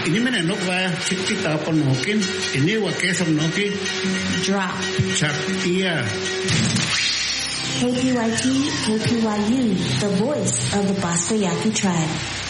Ini mana nok ba kita panokin. Ini wakesam noki. Drop. Chaktia. KPYT, KPYU, the voice of the Basta Yaqui tribe.